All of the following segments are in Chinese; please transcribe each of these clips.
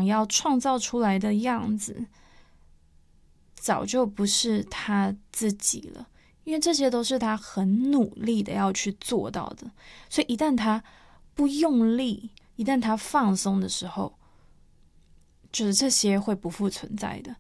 想要创造出来的样子，早就不是他自己了，因为这些都是他很努力的要去做到的。所以一旦他不用力，一旦他放松的时候，就是这些会不复存在的。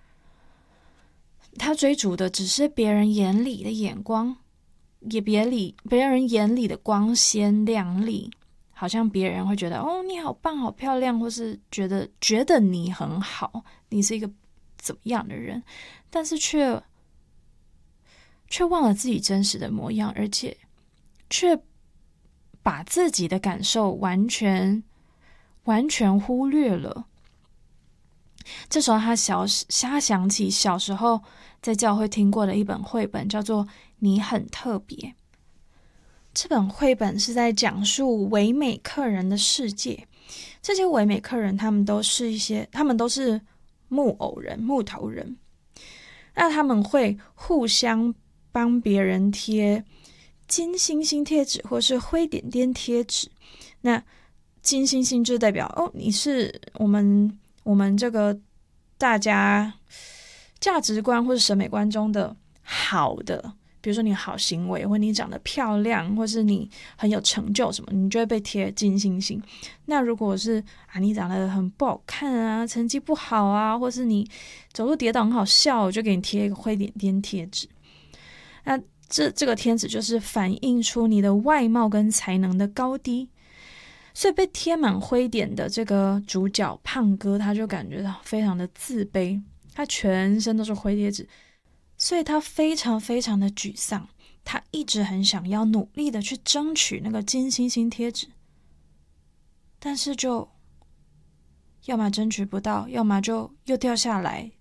他追逐的只是别人眼里的眼光，也别人眼里的光鲜亮丽，好像别人会觉得哦你好棒好漂亮，或是觉得你很好，你是一个怎么样的人，但是却忘了自己真实的模样，而且却把自己的感受完全忽略了。这时候他想起小时候在教会听过的一本绘本，叫做《你很特别》。这本绘本是在讲述唯美客人的世界。这些唯美客人他们都是木头人。那他们会互相帮别人贴金星星贴纸或是灰点点贴纸。那金星星就代表你是我们这个大家价值观或是审美观中的好的，比如说你好行为，或你长得漂亮，或是你很有成就什么，你就会被贴金星星。那如果是你长得很不好看啊，成绩不好啊，或是你走路跌倒很好笑，我就给你贴一个灰点点贴纸。那这个贴纸就是反映出你的外貌跟才能的高低。所以被贴满灰点的这个主角胖哥，他就感觉到非常的自卑，他全身都是灰贴纸，所以他非常非常的沮丧。他一直很想要努力的去争取那个金星星贴纸，但是就要么争取不到，要么就又掉下来。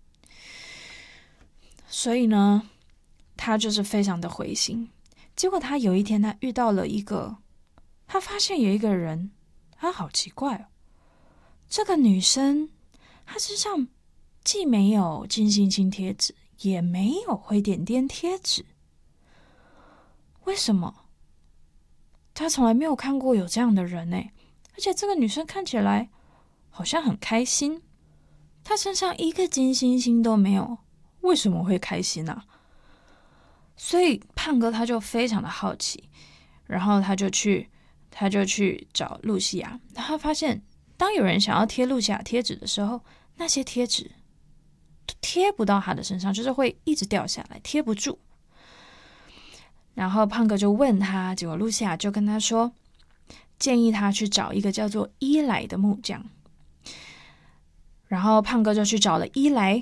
所以呢，他就是非常的灰心。结果他有一天他遇到了他发现有一个人，他好奇怪哦，这个女生她身上既没有金星星贴纸，也没有灰点点贴纸，为什么？他从来没有看过有这样的人呢。而且这个女生看起来好像很开心，她身上一个金星星都没有，为什么会开心啊？所以胖哥他就非常的好奇，然后他就去找露西亚。他发现当有人想要贴露西亚贴纸的时候，那些贴纸都贴不到他的身上，就是会一直掉下来，贴不住。然后胖哥就问他，结果露西亚就跟他说，建议他去找一个叫做伊莱的木匠。然后胖哥就去找了伊莱。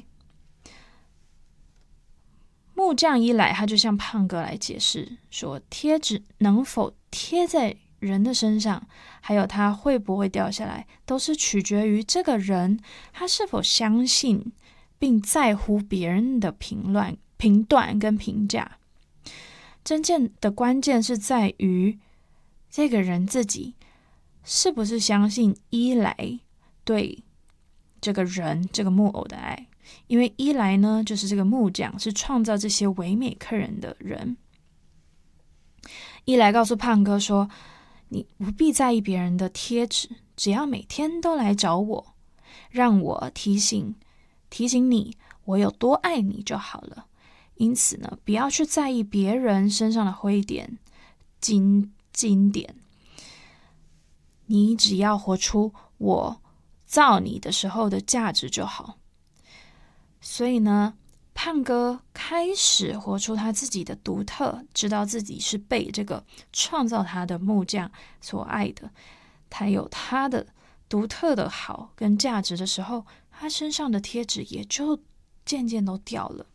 木匠伊莱他就向胖哥来解释说，贴纸能否贴在人的身上，还有它会不会掉下来，都是取决于这个人他是否相信并在乎别人的评断跟评价。真正的关键是在于这个人自己是不是相信伊莱对这个人这个木偶的爱。因为伊莱呢，就是这个木匠，是创造这些唯美客人的人。伊莱告诉胖哥说，你不必在意别人的贴纸，只要每天都来找我，让我提醒你我有多爱你就好了。因此呢，不要去在意别人身上的灰点金点，你只要活出我造你的时候的价值就好。所以呢，胖哥开始活出他自己的独特，知道自己是被这个创造他的木匠所爱的，他有他的独特的好跟价值的时候，他身上的贴纸也就渐渐都掉了。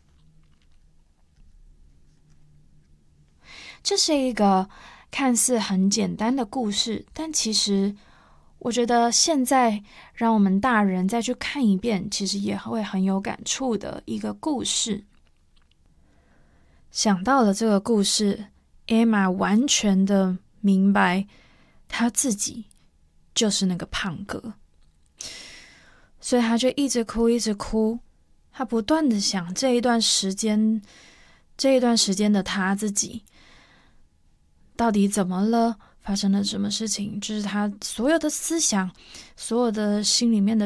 这是一个看似很简单的故事，但其实我觉得现在让我们大人再去看一遍，其实也会很有感触的一个故事。想到了这个故事， Emma 完全的明白她自己就是那个胖哥，所以她就一直哭，她不断的想这一段时间的她自己到底怎么了，发生了什么事情，就是他所有的思想，所有的心里面的